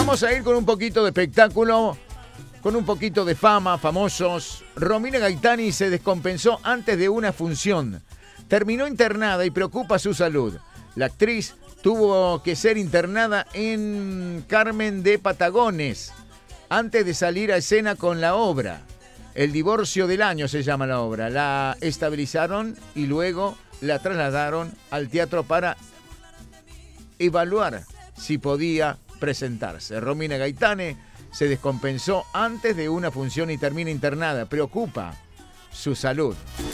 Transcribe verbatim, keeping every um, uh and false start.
vamos a ir con un poquito de espectáculo, con un poquito de fama, famosos. Romina Gaetani se descompensó antes de una función. Terminó internada y preocupa su salud. La actriz tuvo que ser internada en Carmen de Patagones antes de salir a escena con la obra. El divorcio del año se llama la obra. La estabilizaron y luego la trasladaron al teatro para evaluar si podía presentarse. Romina Gaetani se descompensó antes de una función y termina internada. Preocupa su salud.